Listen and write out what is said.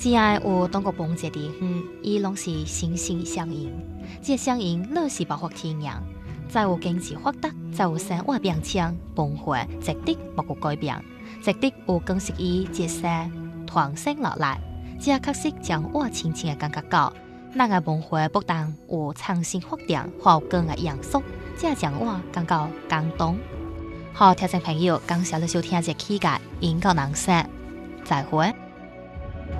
只爱有当个崩解地方，伊拢是心心相印。这相印乐是爆发天样，再有经济发达，再有生活变强，崩坏值得莫个改变，值得有更适伊接受传承落来。这确实将我亲情的感觉到，咱个文化不但有创新发展，还有更个严肃，这将我感到感动。好，听众朋友，感谢你收听这期嘅《音乐人生》，再会。